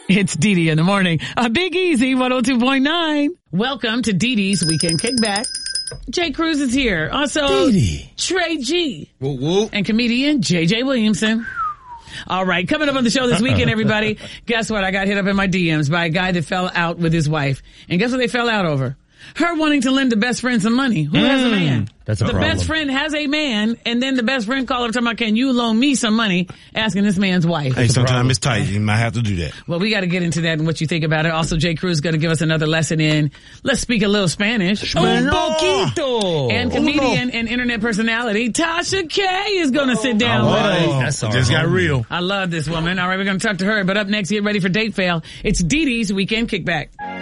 It's Dee Dee in the morning. Big Easy 102.9. Welcome to Dee Dee's Weekend Kickback. Jay Cruz is here. Also, Dee. Trey G. Woo woo. And comedian JJ Williamson. All right, coming up on the show this weekend, everybody. Guess what? I got hit up in my DMs by a guy that fell out with his wife. And guess what they fell out over? Her wanting to lend the best friend some money. Who has a man? That's a problem. The best friend has a man, and then the best friend called her talking about, can you loan me some money? Asking this man's wife. Hey, sometimes it's tight. You might have to do that. Well, we got to get into that and what you think about it. Also, Jay Cruz is going to give us another lesson in Let's Speak a Little Spanish. Un poquito. And comedian and internet personality Tasha K is going to sit down with us. That's Just got real. I love this woman. All right, we're going to talk to her. But up next, get ready for Date Fail. It's Dee Dee's Weekend Kickback.